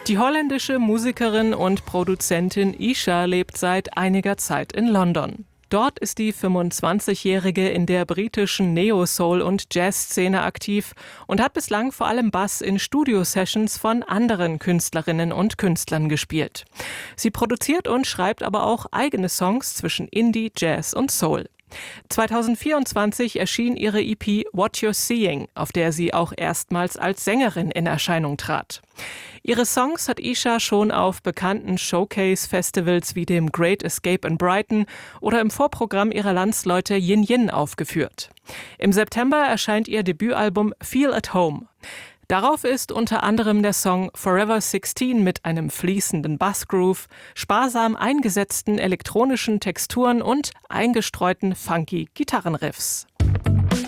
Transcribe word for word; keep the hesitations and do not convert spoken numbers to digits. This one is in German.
Die holländische Musikerin und Produzentin Isha lebt seit einiger Zeit in London. Dort ist die fünfundzwanzigjährige in der britischen Neo-Soul- und Jazz-Szene aktiv und hat bislang vor allem Bass in Studio-Sessions von anderen Künstlerinnen und Künstlern gespielt. Sie produziert und schreibt aber auch eigene Songs zwischen Indie, Jazz und Soul. zweitausendvierundzwanzig erschien ihre E P What You're Seeing, auf der sie auch erstmals als Sängerin in Erscheinung trat. Ihre Songs hat Isha schon auf bekannten Showcase-Festivals wie dem Great Escape in Brighton oder im Vorprogramm ihrer Landsleute Yin Yin aufgeführt. Im September erscheint ihr Debütalbum Feel at Home. Darauf ist unter anderem der Song Forever sixteen mit einem fließenden Bassgroove, sparsam eingesetzten elektronischen Texturen und eingestreuten funky Gitarrenriffs.